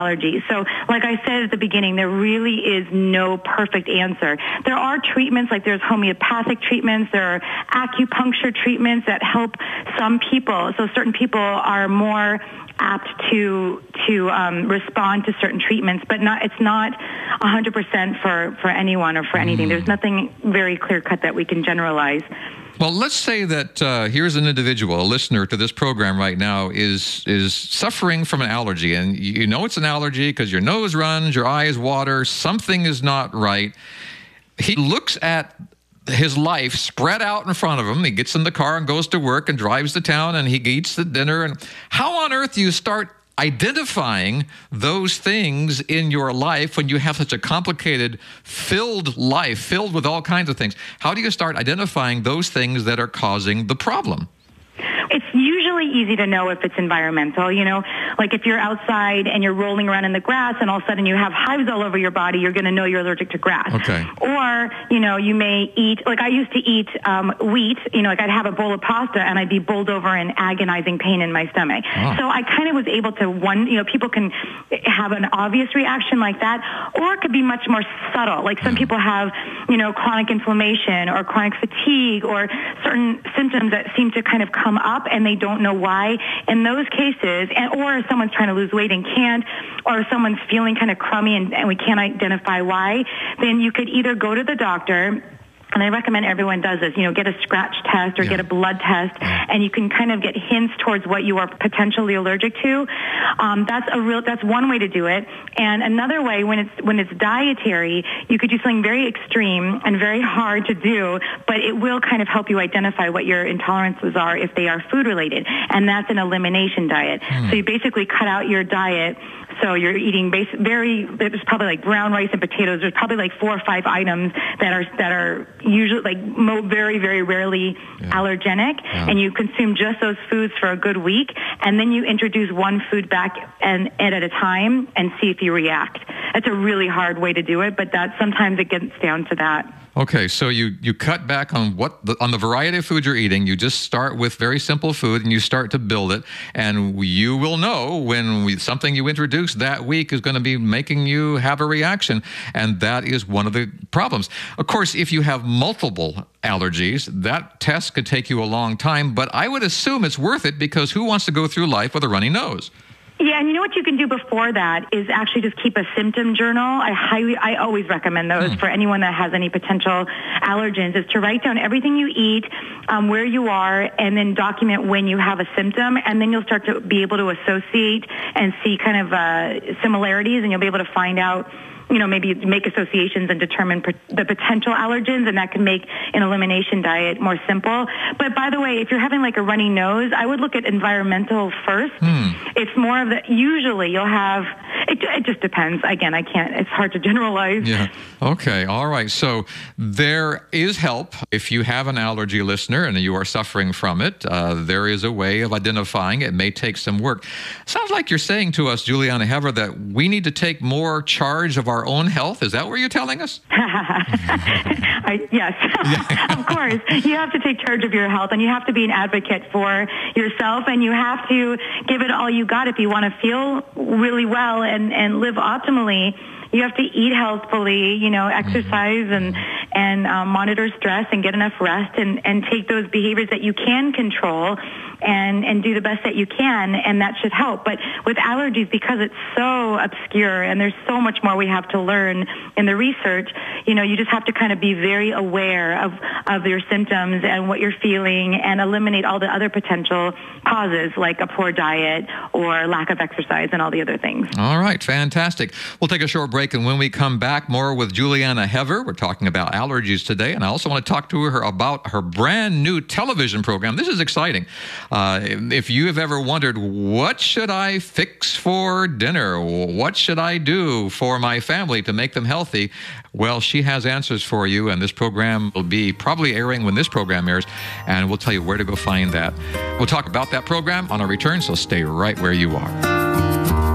allergy. So like I said at the beginning, there really is no perfect answer. There are treatments, like there's homeopathic treatments, there are acupuncture treatments that help some people. So certain people are more apt to respond to certain treatments, but it's not 100% for anyone or for anything. There's nothing very clear-cut that we can generalize. Well, let's say that here's an individual, a listener to this program right now, is suffering from an allergy, and you know it's an allergy because your nose runs, your eyes water, something is not right. He looks at his life spread out in front of him. He gets in the car and goes to work and drives to town, and he eats the dinner. And how on earth do you start identifying those things in your life when you have such a complicated, filled life, filled with all kinds of things? How do you start identifying those things that are causing the problem? It's usually easy to know if it's environmental, like if you're outside and you're rolling around in the grass and all of a sudden you have hives all over your body, you're going to know you're allergic to grass. Okay. Or, you may eat, like I used to eat wheat, like I'd have a bowl of pasta and I'd be bowled over in agonizing pain in my stomach. Oh. So I kind of was able to, people can have an obvious reaction like that, or it could be much more subtle. Like some people have, chronic inflammation or chronic fatigue or certain symptoms that seem to kind of come up and they don't know why. In those cases, or if someone's trying to lose weight and can't, or if someone's feeling kind of crummy and we can't identify why, then you could either go to the doctor, and I recommend everyone does this, get a scratch test or get a blood test, and you can kind of get hints towards what you are potentially allergic to. That's one way to do it. And another way, when it's dietary, you could do something very extreme and very hard to do, but it will kind of help you identify what your intolerances are if they are food related. And that's an elimination diet. So you basically cut out your diet. So you're eating there's probably like brown rice and potatoes. There's probably like 4 or 5 items that are usually like very, very rarely allergenic, and you consume just those foods for a good week, and then you introduce one food back and at a time and see if you react. It's a really hard way to do it, but sometimes it gets down to that. Okay, so you cut back on on the variety of food you're eating. You just start with very simple food, and you start to build it. And you will know when something you introduce that week is going to be making you have a reaction, and that is one of the problems. Of course, if you have multiple allergies, that test could take you a long time, but I would assume it's worth it because who wants to go through life with a runny nose? Yeah, and you know what you can do before that is actually just keep a symptom journal. I always recommend those for anyone that has any potential allergens, is to write down everything you eat, where you are, and then document when you have a symptom, and then you'll start to be able to associate and see kind of similarities, and you'll be able to find out, maybe make associations and determine the potential allergens, and that can make an elimination diet more simple. But by the way, if you're having like a runny nose, I would look at environmental first. It's more of usually you'll have, it just depends. Again, it's hard to generalize. Yeah. Okay. All right. So there is help. If you have an allergy, listener, and you are suffering from it, there is a way of identifying it. It may take some work. Sounds like you're saying to us, Juliana Hever, that we need to take more charge of our own health. Is that what you're telling us? Yes, of course. You have to take charge of your health, and you have to be an advocate for yourself, and you have to give it all you got if you want to feel really well and live optimally. You have to eat healthfully, exercise and monitor stress and get enough rest and take those behaviors that you can control and do the best that you can, and that should help. But with allergies, because it's so obscure and there's so much more we have to learn in the research, you just have to kind of be very aware of your symptoms and what you're feeling and eliminate all the other potential causes like a poor diet or lack of exercise and all the other things. All right, fantastic. We'll take a short break, and when we come back, more with Juliana Hever. We're talking about allergies today, and I also want to talk to her about her brand new television program. This is exciting. If you have ever wondered, what should I fix for dinner? What should I do for my family to make them healthy? Well, she has answers for you, and this program will be probably airing when this program airs, and we'll tell you where to go find that. We'll talk about that program on our return, so stay right where you are.